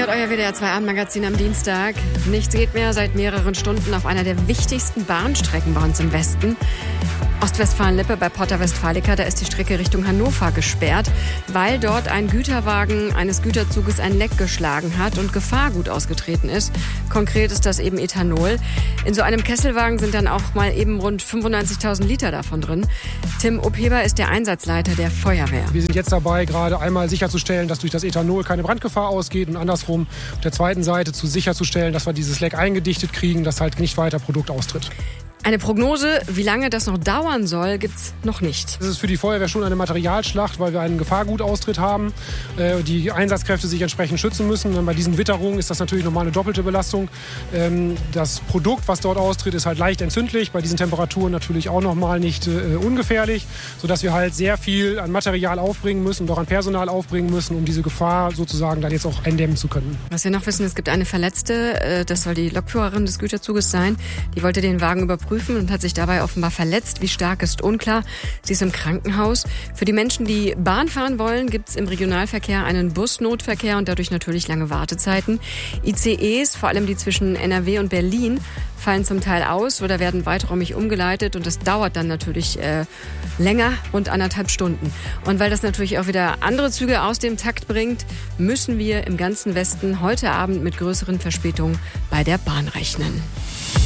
informiert, euer WDR 2 Abendmagazin am Dienstag. Nichts geht mehr seit mehreren Stunden auf einer der wichtigsten Bahnstrecken bei uns im Westen. Ostwestfalen-Lippe bei Porta Westfalica, da ist die Strecke Richtung Hannover gesperrt, weil dort ein Güterwagen eines Güterzuges ein Leck geschlagen hat und Gefahrgut ausgetreten ist. Konkret ist das eben Ethanol. In so einem Kesselwagen sind dann auch mal eben rund 95.000 Liter davon drin. Tim Opheber ist der Einsatzleiter der Feuerwehr. Wir sind jetzt dabei, gerade einmal sicherzustellen, dass durch das Ethanol keine Brandgefahr ausgeht und andersrum auf der zweiten Seite sicherzustellen, dass wir dieses Leck eingedichtet kriegen, dass halt nicht weiter Produkt austritt. Eine Prognose, wie lange das noch dauern soll, gibt's noch nicht. Das ist für die Feuerwehr schon eine Materialschlacht, weil wir einen Gefahrgutaustritt haben, die Einsatzkräfte sich entsprechend schützen müssen. Und bei diesen Witterungen ist das natürlich nochmal eine doppelte Belastung. Das Produkt, was dort austritt, ist halt leicht entzündlich, bei diesen Temperaturen natürlich auch nochmal nicht ungefährlich, sodass wir halt sehr viel an Material aufbringen müssen und auch an Personal aufbringen müssen, um diese Gefahr sozusagen dann jetzt auch eindämmen zu können. Was wir noch wissen, es gibt eine Verletzte, das soll die Lokführerin des Güterzuges sein, die wollte den Wagen überprüfen und hat sich dabei offenbar verletzt. Wie stark ist unklar. Sie ist im Krankenhaus. Für die Menschen, die Bahn fahren wollen, gibt es im Regionalverkehr einen Busnotverkehr und dadurch natürlich lange Wartezeiten. ICEs, vor allem die zwischen NRW und Berlin, fallen zum Teil aus oder werden weiträumig umgeleitet und das dauert dann natürlich länger, rund 1,5 Stunden. Und weil das natürlich auch wieder andere Züge aus dem Takt bringt, müssen wir im ganzen Westen heute Abend mit größeren Verspätungen bei der Bahn rechnen.